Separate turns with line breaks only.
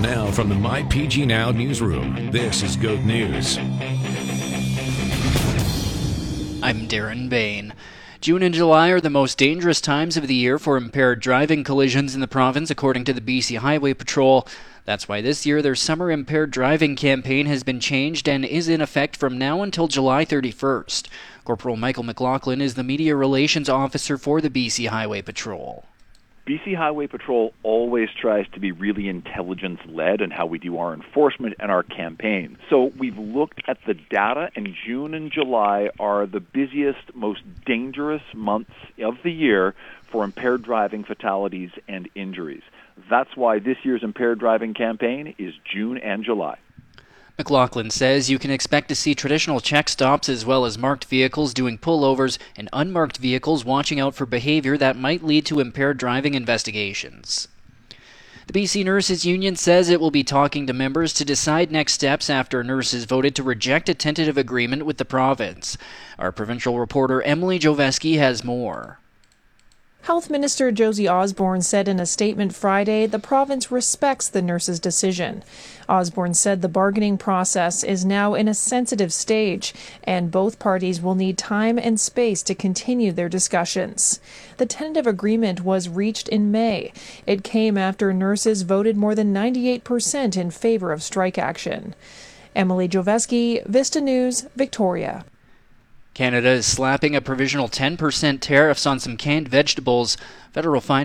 Now from the MyPG Now newsroom, this is Goat News.
I'm Darren Bain. June and July are the most dangerous times of the year for impaired driving collisions in the province, according to the BC Highway Patrol. That's why this year their summer impaired driving campaign has been changed and is in effect from now until July 31st. Corporal Michael McLaughlin is the media relations officer for the BC Highway Patrol.
BC Highway Patrol always tries to be really intelligence-led in how we do our enforcement and our campaign. So we've looked at the data, and June and July are the busiest, most dangerous months of the year for impaired driving fatalities and injuries. That's why this year's impaired driving campaign is June and July.
McLaughlin says you can expect to see traditional check stops as well as marked vehicles doing pullovers and unmarked vehicles watching out for behavior that might lead to impaired driving investigations. The BC Nurses Union says it will be talking to members to decide next steps after nurses voted to reject a tentative agreement with the province. Our provincial reporter Emily Joveski has more.
Health Minister Josie Osborne said in a statement Friday the province respects the nurses' decision. Osborne said the bargaining process is now in a sensitive stage, and both parties will need time and space to continue their discussions. The tentative agreement was reached in May. It came after nurses voted more than 98% in favor of strike action. Emily Joveski, Vista News, Victoria.
Canada is slapping a provisional 10% tariffs on some canned vegetables. Federal